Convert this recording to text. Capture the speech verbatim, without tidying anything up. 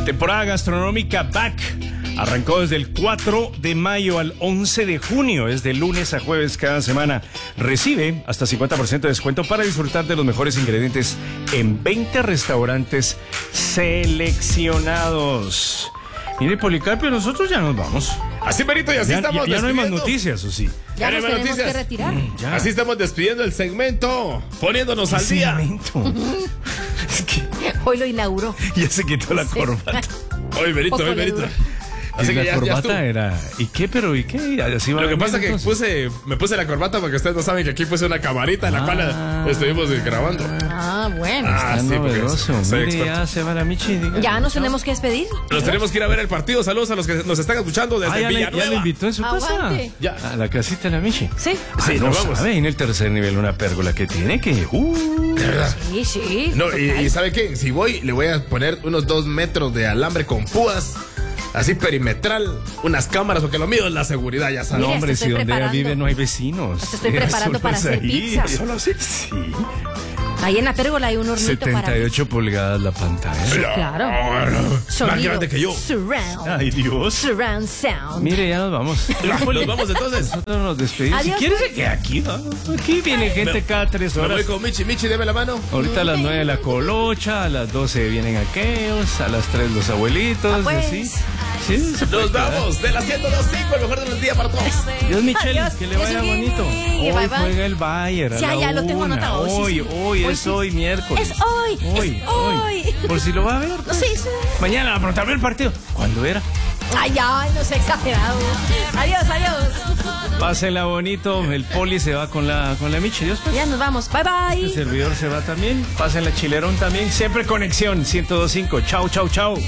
temporada gastronómica Back arrancó desde el cuatro de mayo al once de junio, es de lunes a jueves cada semana. Recibe hasta cincuenta por ciento de descuento para disfrutar de los mejores ingredientes en veinte restaurantes seleccionados. Mire, Policarpio, nosotros ya nos vamos. Así, Perito, y así ya, estamos ya, ya no hay más despidiendo. noticias, ¿o sí? Ya nos ¿Ya no hay más tenemos noticias? que retirar. Mm, ya. Así estamos despidiendo el segmento, poniéndonos al día. Segmento. Es que Hoy lo inauguró. ya se quitó la Sí. corbata. Oye, Perito, Poco oye, le Perito. dura. Así Y que la ya, ya corbata estuvo. era... ¿Y qué? ¿Pero y qué? Así va Lo que bien, pasa es que entonces. puse, me puse la corbata porque ustedes no saben que aquí puse una camarita en la Ah. cual estuvimos grabando. Ah, bueno. Ah, Está sí, porque novedoso. soy Mire, experto. ya se va la Michi. diga. Ya nos tenemos que despedir. Nos tenemos que ir a ver el partido. Saludos a los que nos están escuchando desde Ah, ya, le, Villanueva. ya le invitó en su Aguante. casa. Ya. A la casita de la Michi. Sí. Ah, Sí, no nos vamos. sabe, en el tercer nivel una pérgola que tiene que... Uh, De verdad. Sí, sí. No, y, total. y ¿sabe qué? Si voy, le voy a poner unos dos metros de alambre con púas, así perimetral, unas cámaras, porque lo mío es la seguridad, ya saben. no, Mire, hombre, hasta si estoy donde ella preparando. vive no hay vecinos. Hasta estoy Ella preparando solo para es hacer ahí. pizza. Solo así. Sí. Ahí en la pérgola hay un hornito para... setenta y ocho pulgadas la pantalla. Claro. Más Sonido. grande que yo. Surround. Ay, Dios. Surround sound. Mire, ya nos vamos. Nos vamos entonces. Nosotros nos despedimos. Adiós, si quieres pues. se queda aquí, ¿no? Aquí viene gente Me- cada tres Me voy horas. con Michi. Michi, deme la mano. Ahorita a las nueve la colocha, a las doce vienen aquellos, a las tres los abuelitos, Ah, pues. así. Sí, se puede Nos quedar. vamos de la ciento dos punto cinco, el mejor del día para todos. Dios, Michelle, Adiós, que le vaya Dios, bonito. bye, Hoy bye. juega el Bayern. a Ya, la ya lo tengo una. anotado. Sí, Hoy, sí. hoy, Hoy es sí. hoy miércoles. Es hoy, es hoy. Por si lo va a ver. No sé, sí. Mañana a preguntarme el partido. ¿Cuándo era? Ay, ay, no sé, exagerado. Adiós, adiós. Pásenla bonito. El Poli se va con la, con la Michi. Dios, pues. Ya nos vamos. Bye, bye. El servidor se va también. Pásenla Chilerón también. Siempre conexión ciento dos punto cinco. Chau, chau, chau.